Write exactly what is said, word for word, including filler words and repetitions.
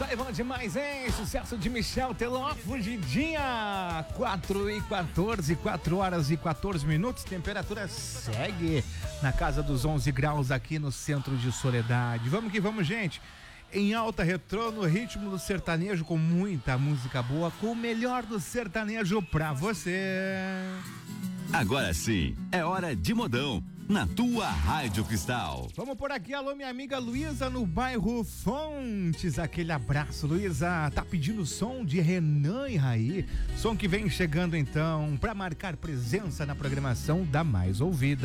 Tá bom demais, hein? Sucesso de Michel Teló, Fugidinha. quatro e quatorze, quatro horas e quatorze minutos. Temperatura segue na casa dos onze graus aqui no centro de Soledade. Vamos que vamos, gente. Em alta retrô, no ritmo do sertanejo, com muita música boa, com o melhor do sertanejo pra você. Agora sim, é hora de modão, na tua Rádio Cristal. Vamos por aqui, alô minha amiga Luísa no bairro Fontes, aquele abraço, Luísa, tá pedindo som de Renan e Raí, som que vem chegando então pra marcar presença na programação da mais ouvida.